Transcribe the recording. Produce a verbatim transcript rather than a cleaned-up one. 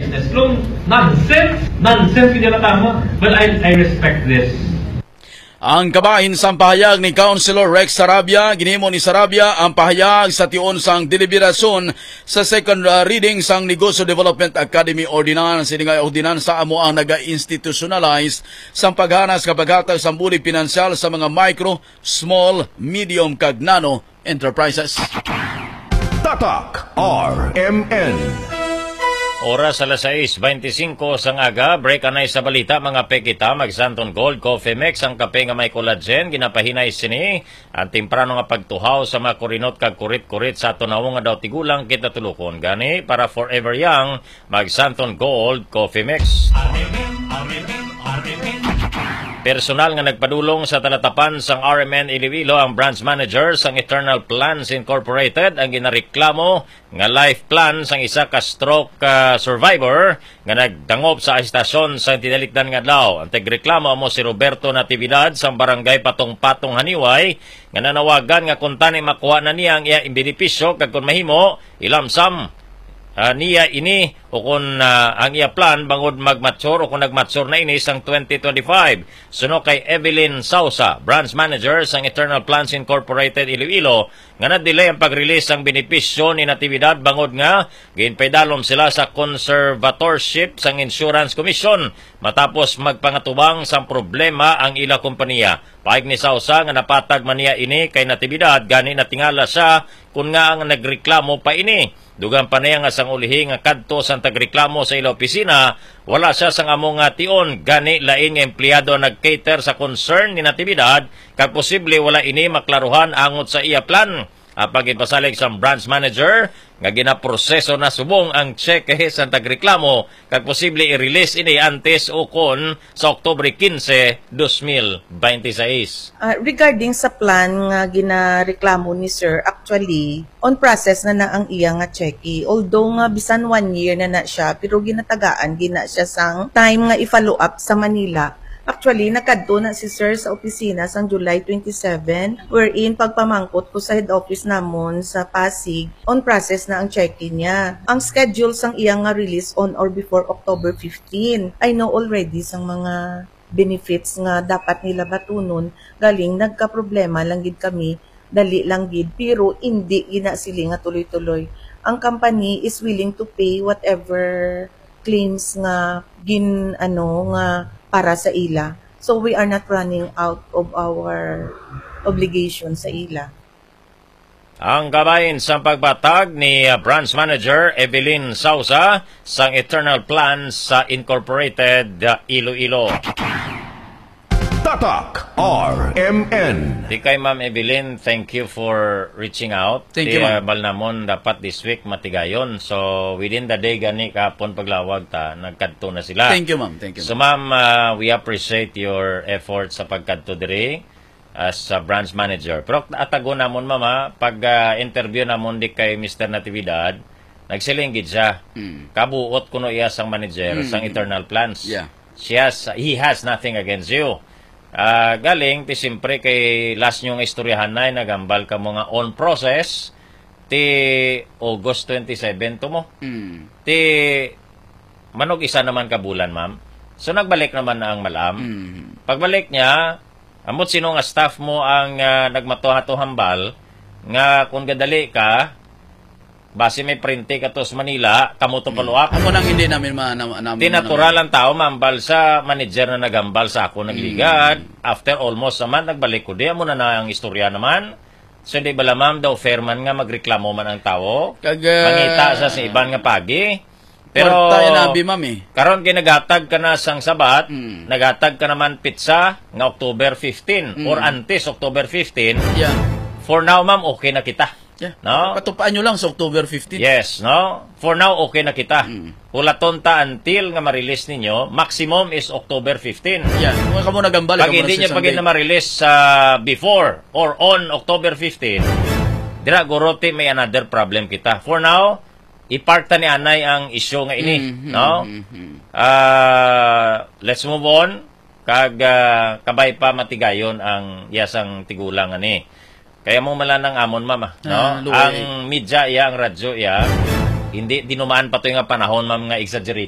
business loan. Nonsense! Nonsense hindi na tama. But I, I respect this. Ang kabahin sa pahayag ni Councilor Rex Sarabia, ginhimo ni Sarabia ang pahayag sa tion sang deliberasyon sa second uh, reading sang Negosyo Development Academy Ordinance. Ini nga ordinansa amo ang naga-institutionalize sa paghanas kapaghatag sa buli pinansyal sa mga micro, small, medium kag nano enterprises. Tatak R M N. Oras alas sais beintisinko sang aga, break anay sa balita mga pekita, mag-Santon Gold, Coffee Mix, ang kape nga may collagen, ginapahinay sini, ang timprano nga pagtuhaw sa mga kurinot kag kurit-kurit sa tunaw nga daw tigulang kita tulukon. Gani, para forever young, mag-Santon Gold, Coffee Mix. Personal nga nagpadulong sa talatapan sang R M N Iloilo ang branch manager sang Eternal Plans Incorporated ang ginareklamo nga life plan sang isa ka stroke uh, survivor nga nagdangop sa estasyon sa tinalikdan nga adlaw. Ang tigreklamo amo si Roberto Natividad sang barangay Patong-Patong Haniway nga nanawagan nga kung tani makuha na niya ang iya benepisyo kag kung mahimo ilamsam Uh, niya ini o kung uh, ang iya plan bangod magmature o kung nagmature na ini sang twenty twenty-five. Suno kay Evelyn Sausa, branch manager sang Eternal Plans Incorporated Iloilo, nga na-delay ang pag-release ang benepisyo ni Natividad bangod nga ginpaydalom sila sa conservatorship sang Insurance Commission matapos magpangatubang sang problema ang ila kompanya. Paig ni Sausa nga napatag man niya ini kay Natividad gani natingala siya kung nga ang nagreklamo pa ini. Dugang panaya nga sang ulihi nga kadto sang tagreklamo sa ila opisina, wala siya sang amo nga tion gani lain nga empleyado nag-cater sa concern ni Natividad kag posible wala ini maklaruhan angot sa iya plan. Apag ipasalig sa branch manager nga ginaproseso na subong ang cheque sa tagreklamo kag posible i-release ini antes o kon sa Oktubre quince, dos mil veintiséis. Uh, regarding sa plan nga ginareklamo ni Sir, actually on process na na ang iya nga cheque. Although nga bisan one year na na siya, pero ginatagaan gina siya sang time nga i-follow up sa Manila. Actually, nakadto na si Sir sa opisina sang July twenty-seven, wherein pagpamangkot ko sa head office namon sa Pasig, on process na ang check-in niya. Ang schedule sang iyang nga release on or before October fifteen. I know already sang mga benefits nga dapat nila batunon, galing nagka-problema lang gid kami, dali lang gid, pero hindi gina sila nga tuloy-tuloy. Ang company is willing to pay whatever claims nga gin ano nga para sa ila. So we are not running out of our obligation sa ila. Ang gabayin sa pagbatag ni branch manager Evelyn Sausa sang Eternal Plans sa Incorporated Iloilo. Tatak R M N. Di kay Ma'am Evelyn, thank you for reaching out. Thank you, ma'am. Balnamon dapat this week matigayon. So within the day gani kapon paglawag ta nagkadto na sila. Thank you, ma'am. Thank you. So ma'am, uh, we appreciate your effort sa pagkadto diri as a branch manager. Pero atago namon mama pag uh, interview namon di kay Mister Natividad, nagsilinggid siya. Mm. Kabuot kuno iya sang manager mm. sang Eternal Plans. Yeah. She has, he has nothing against you. Uh, galing, ti siyempre kay last nyong istoryahan na, nagambal ka mo nga on process, ti August twenty-seven to mo. Mm. Ti, manog isa naman kabulan, ma'am. So, nagbalik naman na ang malam. Mm. Pagbalik niya, amot sino nga staff mo ang uh, nagmatuha-to hambal, nga kung gadali ka, base may printe ka to sa Manila, kamo to follow up. Ako nang hindi namin ma... Na, na, Di natural ang tao, mambal sa manager na nagambal sa ako nagligad. Mm. After almost naman, nagbalik ko. Di mo na na ang istorya naman. So, di ba ma'am, daw fairman nga magreklamo man ang tao. Kag... Uh, Mangita sa sa iban nga pagi. Pero, nabi, ma'am, eh. Karon kinagatag ka na sang sabat, mm. nagatag ka naman pizza nga October fifteen mm. or antes October fifteen. Yeah. For now, ma'am, okay na kita. Yeah. No? Patupaan nyo lang sa October fifteenth. Yes, no? For now, okay na kita. Mm. Hulaton ta until nga ma-release ninyo, maximum is October fifteenth. Yeah, kung ka mo nagambal. Pag hindi nyo pag na ma-release uh, before or on October fifteenth, dira gorote may another problem kita. For now, ipark ta ni anay ang issue nga ini. Mm-hmm. No? Mm-hmm. Uh, let's move on. Kag uh, kabay pa matigayon ang yasang tigulang ani. Kaya mo malanang amon, mama. No? Ah, ang media iya, ang radyo iya, hindi dinumaan pa to yung panahon, ma'am, nga exaggerate.